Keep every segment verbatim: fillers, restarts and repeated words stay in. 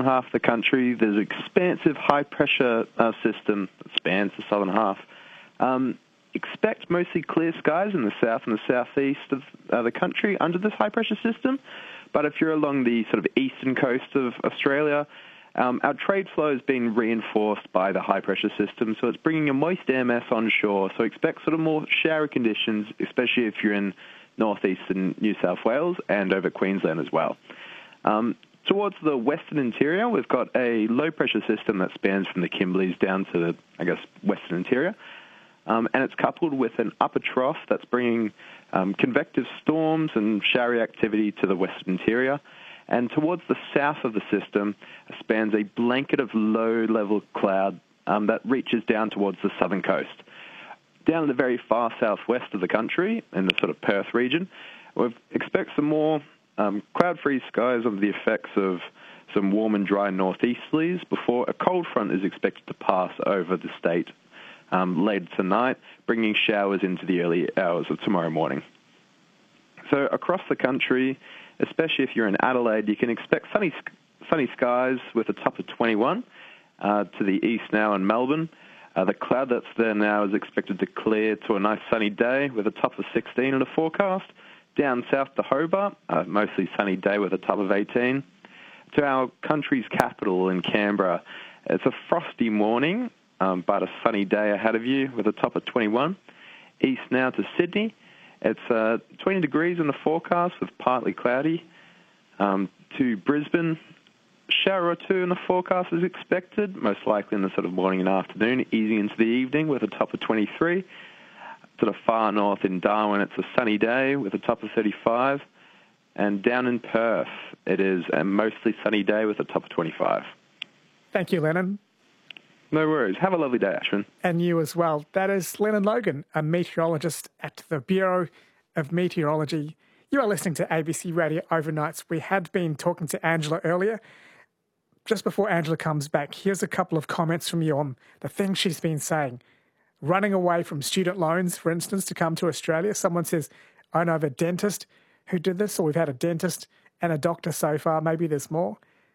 half of the country, there's an expansive high-pressure uh, system that spans the southern half. Um, expect mostly clear skies in the south and the southeast of uh, the country under this high-pressure system. But if you're along the sort of eastern coast of Australia, um, our trade flow is being reinforced by the high-pressure system, so it's bringing a moist air mass onshore. So expect sort of more showery conditions, especially if you're in northeastern New South Wales and over Queensland as well. Um, towards the western interior, we've got a low-pressure system that spans from the Kimberleys down to the, I guess, western interior. Um, and it's coupled with an upper trough that's bringing um, convective storms and showery activity to the western interior. And towards the south of the system spans a blanket of low-level cloud um, that reaches down towards the southern coast. Down in the very far southwest of the country, in the sort of Perth region, we expect some more um, cloud-free skies under the effects of some warm and dry northeasterlies before a cold front is expected to pass over the state Um, later tonight, bringing showers into the early hours of tomorrow morning. So across the country, especially if you're in Adelaide, you can expect sunny sunny skies with a top of twenty-one uh, to the east now in Melbourne. Uh, the cloud that's there now is expected to clear to a nice sunny day with a top of sixteen in the forecast. Down south to Hobart, uh, mostly sunny day with a top of eighteen. To our country's capital in Canberra, it's a frosty morning, Um, but a sunny day ahead of you with a top of twenty-one. East now to Sydney. It's uh, twenty degrees in the forecast with partly cloudy. Um, to Brisbane, shower or two in the forecast is expected, most likely in the sort of morning and afternoon, easing into the evening with a top of twenty-three. To the far north in Darwin, it's a sunny day with a top of thirty-five. And down in Perth, it is a mostly sunny day with a top of twenty-five. Thank you, Lennon. No worries. Have a lovely day, Ashwin. And you as well. That is Lennon Logan, a meteorologist at the Bureau of Meteorology. You are listening to A B C Radio Overnights. We had been talking to Angela earlier. Just before Angela comes back, here's a couple of comments from you on the things she's been saying. Running away from student loans, for instance, to come to Australia. Someone says, I know of a dentist who did this, or we've had a dentist and a doctor so far. Maybe there's more.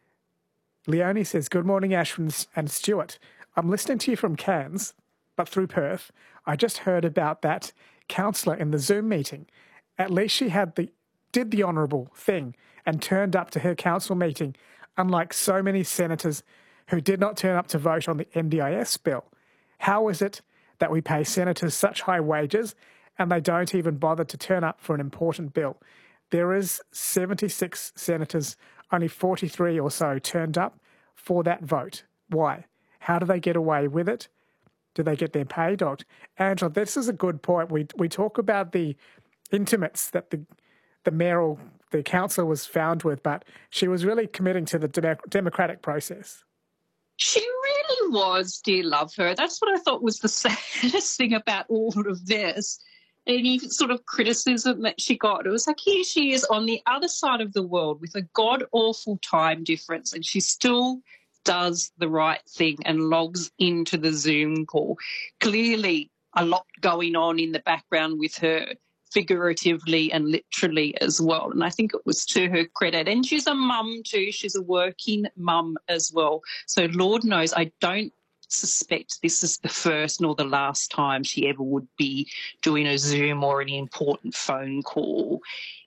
Leonie says, good morning, Ashwin and Stuart. I'm listening to you from Cairns, but through Perth. I just heard about that counsellor in the Zoom meeting. At least she had the did the honourable thing and turned up to her council meeting, unlike so many senators who did not turn up to vote on the N D I S bill. How is it that we pay senators such high wages and they don't even bother to turn up for an important bill? There is seventy-six senators, only forty-three or so turned up for that vote. Why? How do they get away with it? Do they get their pay docked? Angela, this is a good point. We we talk about the intimates that the the mayor or the councillor was found with, but she was really committing to the dem- democratic process. She really was, dear love her. That's what I thought was the saddest thing about all of this. Any sort of criticism that she got, it was like, here she is on the other side of the world with a god-awful time difference, and she still does the right thing and logs into the Zoom call. Clearly a lot going on in the background with her, figuratively and literally as well. And I think it was to her credit. And she's a mum too. She's a working mum as well. So Lord knows I don't suspect this is the first nor the last time she ever would be doing a Zoom or an important phone call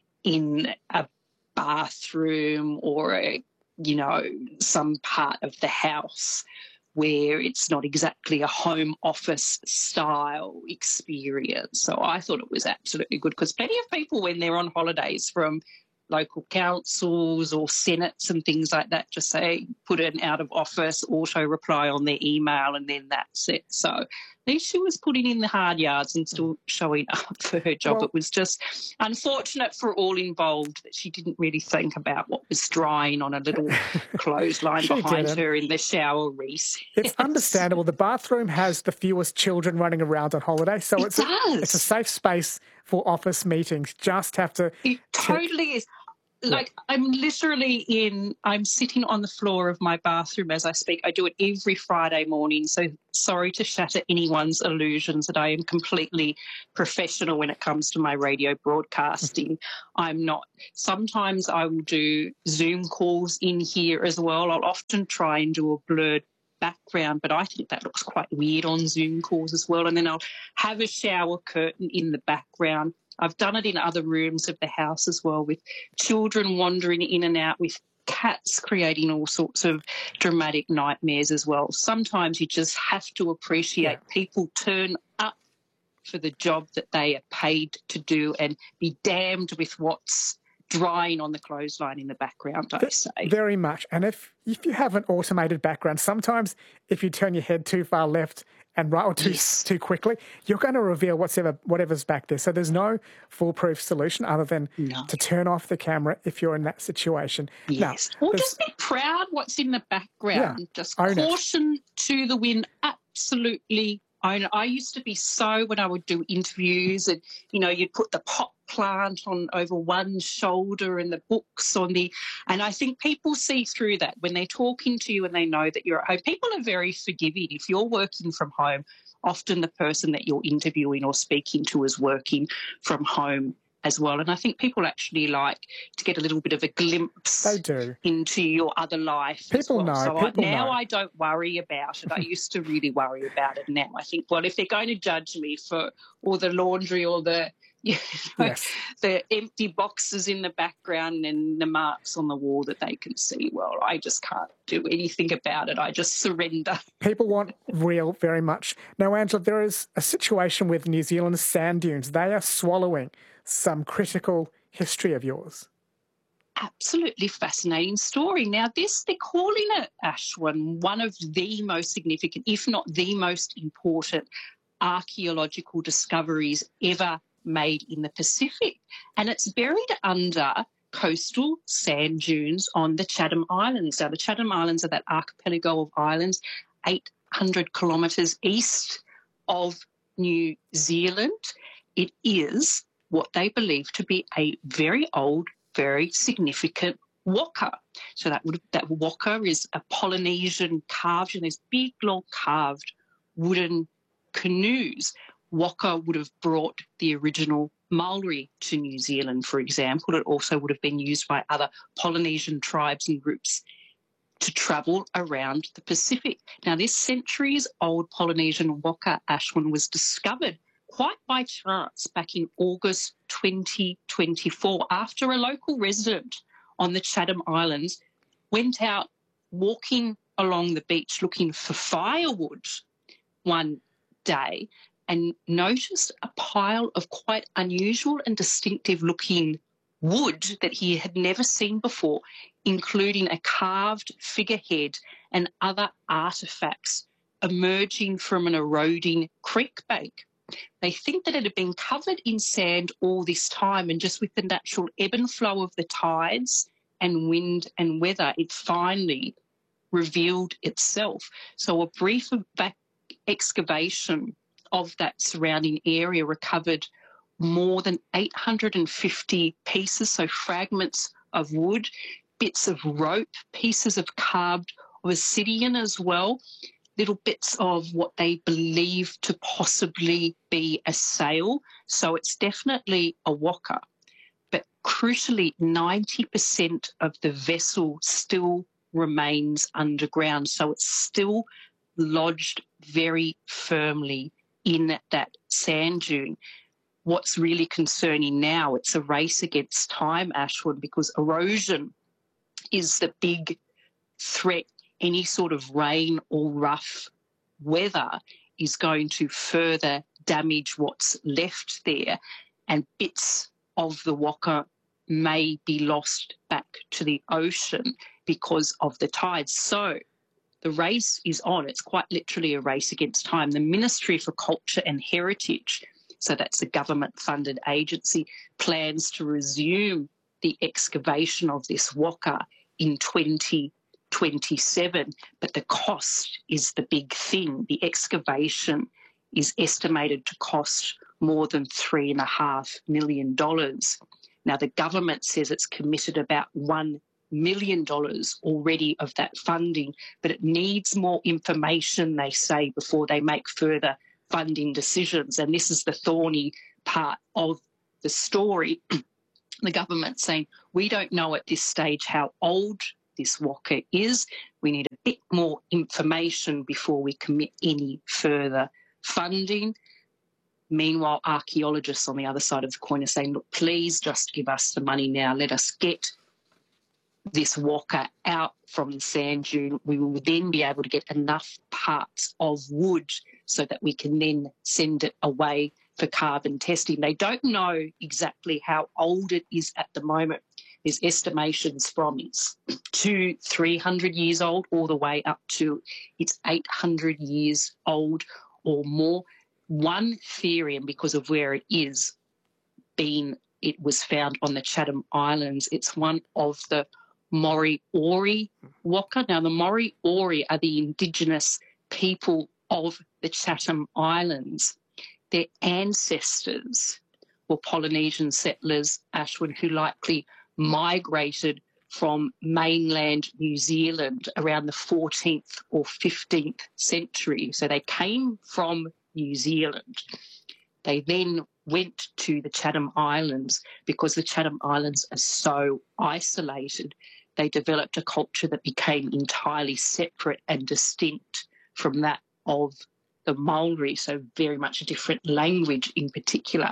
in a bathroom or a you know, some part of the house where it's not exactly a home office style experience. So I thought it was absolutely good because plenty of people when they're on holidays from local councils or senates and things like that just say put an out of office auto reply on their email and then that's it. So at least she was putting in the hard yards and still showing up for her job. Well, it was just unfortunate for all involved that she didn't really think about what was drying on a little clothesline behind didn't. her in the shower recess. It's understandable. The bathroom has the fewest children running around on holiday, so it it's, does. A, it's a safe space for office meetings. Just have to... It totally is. like yeah. I'm literally in, I'm sitting on the floor of my bathroom as I speak. I do it every Friday morning. So sorry to shatter anyone's illusions that I am completely professional when it comes to my radio broadcasting. I'm not. Sometimes I will do Zoom calls in here as well. I'll often try and do a blurred background, but I think that looks quite weird on Zoom calls as well. And then I'll have a shower curtain in the background. I've done it in other rooms of the house as well, with children wandering in and out, with cats creating all sorts of dramatic nightmares as well. Sometimes you just have to appreciate yeah. people turn up for the job that they are paid to do, and be damned with what's drying on the clothesline in the background, I say. Very much. And if, if you have an automated background, sometimes if you turn your head too far left and right or too yes. too quickly, you're going to reveal whatever whatever's back there. So there's no foolproof solution other than no. to turn off the camera if you're in that situation. Yes. Now, or just be proud what's in the background. Yeah, just caution it. To the wind, absolutely. I, I used to be so, when I would do interviews and, you know, you'd put the pot plant on over one shoulder and the books on the, and I think people see through that when they're talking to you and they know that you're at home. People are very forgiving. If you're working from home, often the person that you're interviewing or speaking to is working from home as well. And I think people actually like to get a little bit of a glimpse they do. into your other life. People as well. know. So people I, now know. I don't worry about it. I used to really worry about it. Now I think, well, if they're going to judge me for all the laundry or the you know, yes. the empty boxes in the background and the marks on the wall that they can see, well, I just can't do anything about it. I just surrender. People want real very much. Now, Angela, there is a situation with New Zealand's sand dunes. They are swallowing some critical history of yours. Absolutely fascinating story. Now, this, they're calling it, Ashwin, one of the most significant, if not the most important, archaeological discoveries ever made in the Pacific. And it's buried under coastal sand dunes on the Chatham Islands. Now, the Chatham Islands are that archipelago of islands eight hundred kilometres east of New Zealand. It is what they believe to be a very old, very significant waka. So that would that waka is a Polynesian carved, and there's big, long carved wooden canoes. Waka would have brought the original Maori to New Zealand, for example. It also would have been used by other Polynesian tribes and groups to travel around the Pacific. Now, this centuries-old Polynesian waka, Ashwin, was discovered quite by chance back in August twenty twenty-four after a local resident on the Chatham Islands went out walking along the beach looking for firewood one day and noticed a pile of quite unusual and distinctive looking wood that he had never seen before, including a carved figurehead and other artefacts emerging from an eroding creek bank. They think that it had been covered in sand all this time, and just with the natural ebb and flow of the tides and wind and weather, it finally revealed itself. So a brief back excavation of that surrounding area recovered more than eight hundred fifty pieces, so fragments of wood, bits of rope, pieces of carved obsidian as well, little bits of what they believe to possibly be a sail. So it's definitely a waka. But crucially, ninety percent of the vessel still remains underground. So it's still lodged very firmly in that sand dune. What's really concerning now, it's a race against time, Ashwood, because erosion is the big threat. Any sort of rain or rough weather is going to further damage what's left there, and bits of the waka may be lost back to the ocean because of the tides. So the race is on. It's quite literally a race against time. The Ministry for Culture and Heritage, so that's a government-funded agency, plans to resume the excavation of this waka in twenty twenty-seven, but the cost is the big thing. The excavation is estimated to cost more than three and a half million dollars. Now, the government says it's committed about one million dollars already of that funding, but it needs more information, they say, before they make further funding decisions. And this is the thorny part of the story. The government saying, we don't know at this stage how old this waka is. We need a bit more information before we commit any further funding. Meanwhile, archaeologists on the other side of the coin are saying, look, please just give us the money now. Let us get this waka out from the sand dune. We will then be able to get enough parts of wood so that we can then send it away for carbon testing. They don't know exactly how old it is at the moment. There's estimations from it's two, three hundred years old, all the way up to it's eight hundred years old or more. One theory, and because of where it is, being it was found on the Chatham Islands, it's one of the Moriori waka. Now, the Moriori are the indigenous people of the Chatham Islands. Their ancestors were Polynesian settlers, Ashwin, who likely migrated from mainland New Zealand around the fourteenth or fifteenth century. So they came from New Zealand. They then went to the Chatham Islands because the Chatham Islands are so isolated. They developed a culture that became entirely separate and distinct from that of the Maori, so very much a different language in particular.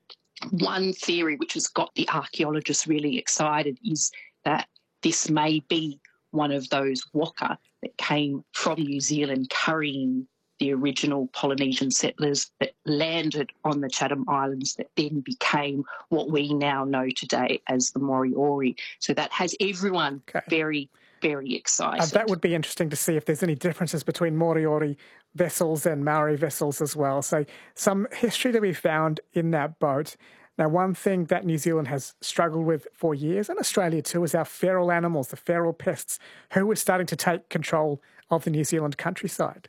One theory which has got the archaeologists really excited is that this may be one of those waka that came from New Zealand carrying the original Polynesian settlers that landed on the Chatham Islands that then became what we now know today as the Moriori. So that has everyone okay. very, very excited. Uh, that would be interesting to see if there's any differences between Moriori vessels and Maori vessels as well. So some history that we found in that boat. Now, one thing that New Zealand has struggled with for years, and Australia too, is our feral animals, the feral pests, who were starting to take control of the New Zealand countryside.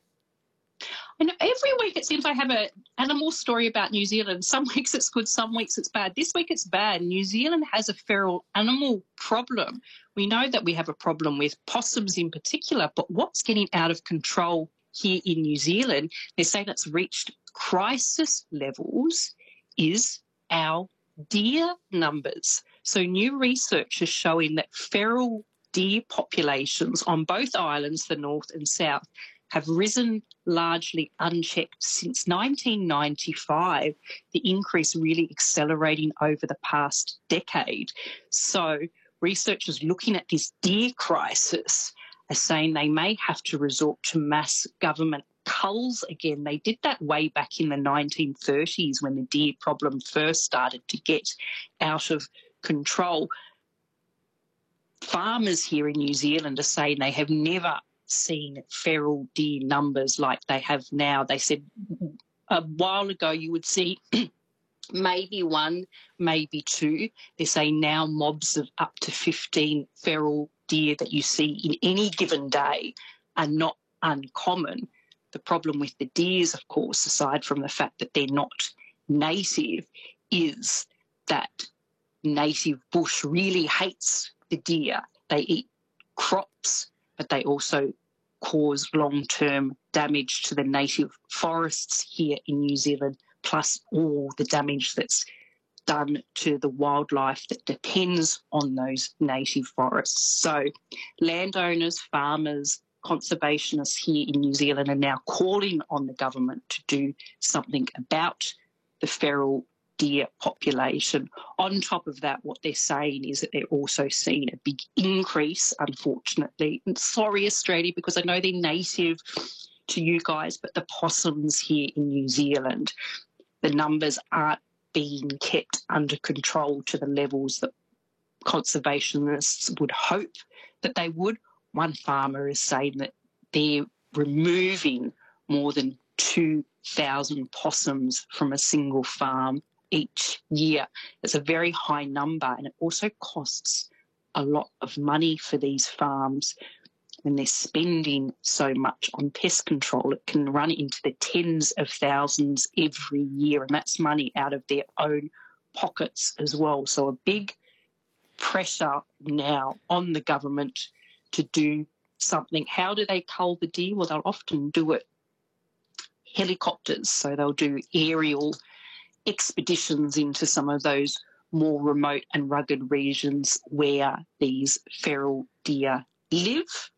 And every week it seems I have an animal story about New Zealand. Some weeks it's good, some weeks it's bad. This week it's bad. New Zealand has a feral animal problem. We know that we have a problem with possums in particular, but what's getting out of control here in New Zealand, they're saying it's reached crisis levels, is our deer numbers. So new research is showing that feral deer populations on both islands, the north and south, have risen largely unchecked since nineteen ninety-five, the increase really accelerating over the past decade. So researchers looking at this deer crisis are saying they may have to resort to mass government culls again. They did that way back in the nineteen thirties when the deer problem first started to get out of control. Farmers here in New Zealand are saying they have never seen feral deer numbers like they have now. They said a while ago you would see maybe one, maybe two. They're saying now mobs of up to fifteen feral deer that you see in any given day are not uncommon. The problem with the deers, of course, aside from the fact that they're not native, is that native bush really hates the deer. They eat crops, but they also cause long-term damage to the native forests here in New Zealand, plus all the damage that's done to the wildlife that depends on those native forests. So landowners, farmers, conservationists here in New Zealand are now calling on the government to do something about the feral deer population. On top of that, what they're saying is that they're also seeing a big increase, unfortunately. And sorry, Australia, because I know they're native to you guys, but the possums here in New Zealand, the numbers aren't being kept under control to the levels that conservationists would hope that they would. One farmer is saying that they're removing more than two thousand possums from a single farm each year. It's a very high number, and it also costs a lot of money for these farms when they're spending so much on pest control. It can run into the tens of thousands every year, and that's money out of their own pockets as well. So a big pressure now on the government to do something. How do they cull the deer? Well, they'll often do it helicopters. So they'll do aerial expeditions into some of those more remote and rugged regions where these feral deer live.